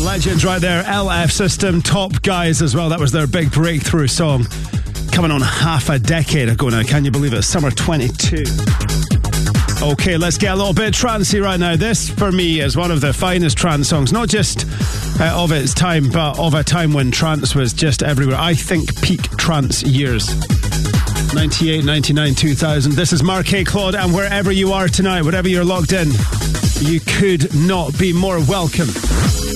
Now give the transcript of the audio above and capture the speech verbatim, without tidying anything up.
Legends right there. L F System, Top Guys as well. That was their big breakthrough song. Coming on half a decade ago now. Can you believe it? Summer twenty-two. Okay, let's get a little bit trancey right now. This, for me, is one of the finest trance songs. Not just uh, of its time, but of a time when trance was just everywhere. I think peak trance years. ninety-eight, ninety-nine, two thousand. This is Marquez Claude, and wherever you are tonight, whatever you're locked in, you could not be more welcome.